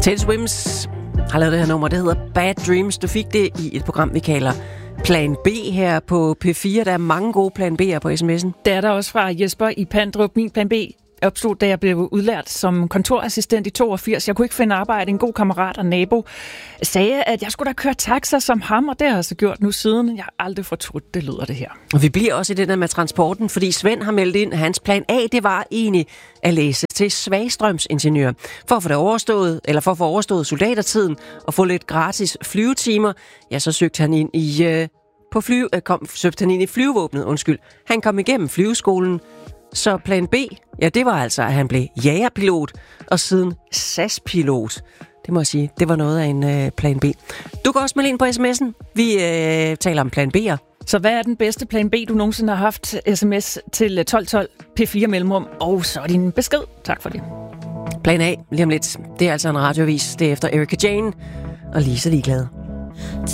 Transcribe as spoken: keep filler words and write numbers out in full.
Taylor Swift har lavet det her nummer, det hedder Bad Dreams. Du fik det i et program, vi kalder Plan B her på P fire. Der er mange gode Plan B'er på sms'en. Det er der også fra Jesper i Pandrup. Min Plan B opstod, da jeg blev udlært som kontorassistent i toogfirs. Jeg kunne ikke finde arbejde. En god kammerat og nabo sagde, at jeg skulle da køre taxa som ham, og det har jeg så gjort nu siden. Jeg har aldrig fortrudt, det lyder det her. Og vi bliver også i det der med transporten, fordi Svend har meldt ind, at hans plan A, det var egentlig at læse til svagstrømsingeniør. For at få det overstået, eller for at få overstået soldatertiden og få lidt gratis flyvetimer, ja, så søgte han ind i, øh, på fly, øh, kom, søgte han ind i flyvevåbnet, undskyld. Han kom igennem flyveskolen. Så plan B, ja, det var altså, at han blev jagerpilot, og siden S A S-pilot. Det må jeg sige, det var noget af en øh, plan B. Du kan også melde ind på sms'en. Vi øh, taler om plan B'er. Så hvad er den bedste plan B, du nogensinde har haft? Sms til tolv tolv P fire mellemrum, og så din besked. Tak for det. Plan A, lige om lidt. Det er altså en radioavis. Det er efter Erika Jane og Lisa Ligeglade.